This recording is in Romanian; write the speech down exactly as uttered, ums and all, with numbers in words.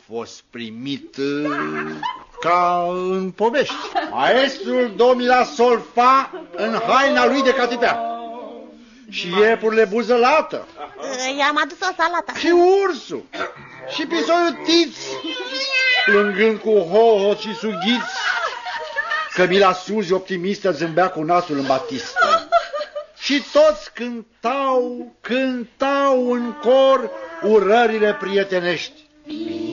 fost primit ca în povești. Maestrul domila solfa în haina lui de catitea. Și iepurile buzălată. I-am adus o salată. Și ursul. Și pisoiul Tiț, plângând cu hoho și sughiți. Cămila Suzi, optimistă, zâmbea cu nasul în batistă. Și toți cântau, cântau în cor urările prietenești.